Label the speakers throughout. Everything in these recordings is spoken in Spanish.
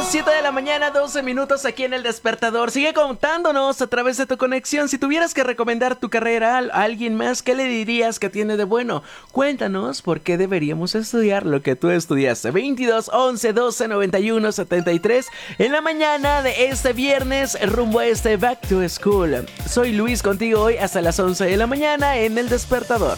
Speaker 1: las 7 de la mañana, 12 minutos aquí en El Despertador. Sigue contándonos a través de tu conexión. Si tuvieras que recomendar tu carrera a alguien más, ¿qué le dirías que tiene de bueno? Cuéntanos por qué deberíamos estudiar lo que tú estudiaste. 22 11 12 91 73 en la mañana de este viernes rumbo a este Back to School. Soy Luis contigo hoy hasta las 11 de la mañana en El Despertador.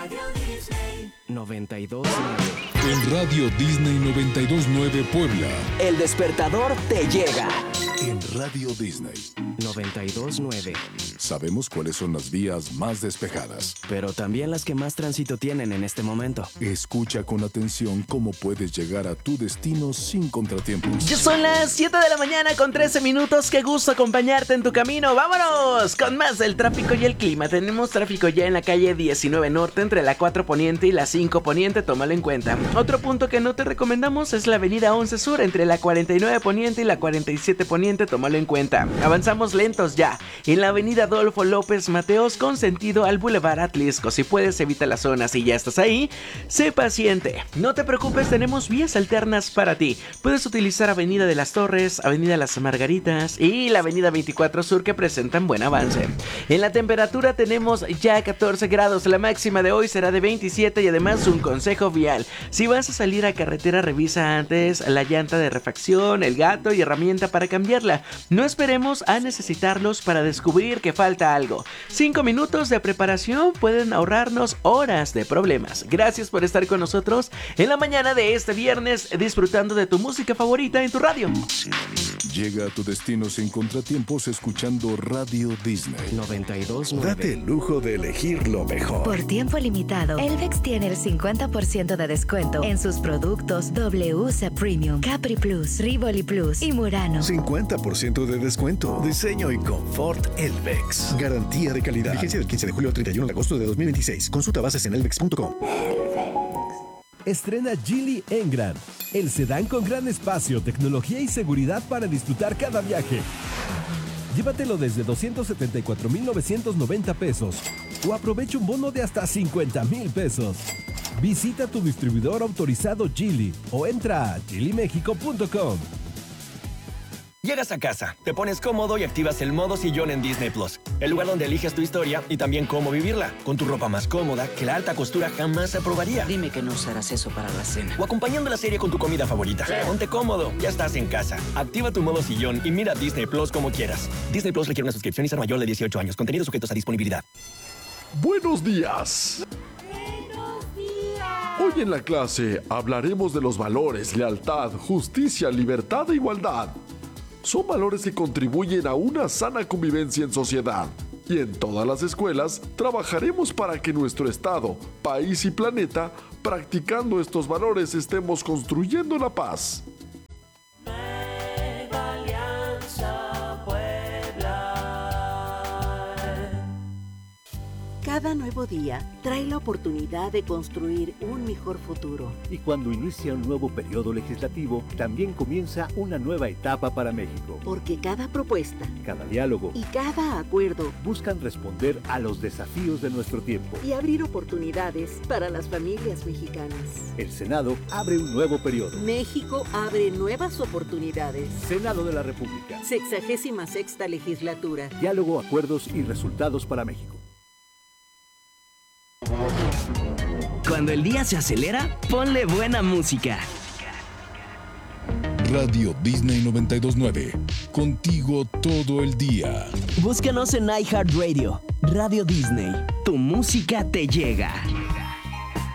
Speaker 2: 92.9.
Speaker 3: En Radio Disney 92.9 Puebla.
Speaker 4: El Despertador te llega.
Speaker 3: En Radio Disney
Speaker 2: 92.9.
Speaker 3: Sabemos cuáles son las vías más despejadas.
Speaker 2: Pero también las que más tránsito tienen en este momento.
Speaker 3: Escucha con atención cómo puedes llegar a tu destino sin contratiempos.
Speaker 1: Ya son las 7 de la mañana con 13 minutos. Qué gusto acompañarte en tu camino. ¡Vámonos! Con más del tráfico y el clima. Tenemos tráfico ya en la calle 19 Norte entre la 4 Poniente y la 5 Poniente. Tómalo en cuenta. Otro punto que no te recomendamos es la avenida 11 Sur entre la 49 Poniente y la 47 Poniente. Tómalo en cuenta. Avanzamos lentos ya en la avenida Adolfo López Mateos con sentido al Boulevard Atlisco. Si puedes, evita la zona. Si ya estás ahí, sé paciente. No te preocupes, tenemos vías alternas para ti. Puedes utilizar Avenida de las Torres, Avenida Las Margaritas y la Avenida 24 Sur, que presentan buen avance. En la temperatura tenemos ya 14 grados. La máxima de hoy será de 27 y además un consejo vial. Si vas a salir a carretera, revisa antes la llanta de refacción, el gato y herramienta para cambiarla. No esperemos a necesitarlos para descubrir que falta algo. 5 minutos de preparación pueden ahorrarnos horas de problemas. Gracias por estar con nosotros en la mañana de este viernes, disfrutando de tu música favorita en tu radio.
Speaker 3: Llega a tu destino sin contratiempos escuchando Radio Disney
Speaker 2: 92.9.
Speaker 5: Date el lujo de elegir lo mejor.
Speaker 6: Por tiempo limitado, Elvex tiene el 50% de descuento en sus productos WC Premium, Capri Plus, Rivoli Plus y Murano.
Speaker 5: 50% de descuento. Diseño y confort Elvex. Garantía de calidad. Vigencia del 15 de julio al 31 de agosto de 2026. Consulta bases en elvex.com.
Speaker 7: Estrena Geely Engram, el sedán con gran espacio, tecnología y seguridad para disfrutar cada viaje. Llévatelo desde 274,990 pesos o aprovecha un bono de hasta 50,000 pesos. Visita tu distribuidor autorizado Geely o entra a geelymexico.com.
Speaker 8: Llegas a casa, te pones cómodo y activas el modo sillón en Disney Plus. El lugar donde eliges tu historia y también cómo vivirla. Con tu ropa más cómoda que la alta costura jamás aprobaría.
Speaker 4: Dime que no usarás eso para la cena.
Speaker 8: O acompañando la serie con tu comida favorita. Ponte cómodo, ya estás en casa. Activa tu modo sillón y mira Disney Plus como quieras. Disney Plus requiere una suscripción y ser mayor de 18 años. Contenidos sujetos a disponibilidad.
Speaker 9: Buenos días. Hoy en la clase hablaremos de los valores, lealtad, justicia, libertad e igualdad. Son valores que contribuyen a una sana convivencia en sociedad. Y en todas las escuelas trabajaremos para que nuestro estado, país y planeta, practicando estos valores, estemos construyendo la paz.
Speaker 10: Cada nuevo día trae la oportunidad de construir un mejor futuro.
Speaker 11: Y cuando inicia un nuevo periodo legislativo, también comienza una nueva etapa para México.
Speaker 10: Porque cada propuesta,
Speaker 11: cada diálogo
Speaker 10: y cada acuerdo
Speaker 11: buscan responder a los desafíos de nuestro tiempo
Speaker 10: y abrir oportunidades para las familias mexicanas.
Speaker 11: El Senado abre un nuevo periodo.
Speaker 10: México abre nuevas oportunidades.
Speaker 11: Senado de la República.
Speaker 10: 66ª legislatura.
Speaker 11: Diálogo, acuerdos y resultados para México.
Speaker 4: Cuando el día se acelera, ponle buena música.
Speaker 3: Radio Disney 92.9. Contigo todo el día.
Speaker 4: Búscanos en iHeartRadio. Radio Disney. Tu música te llega.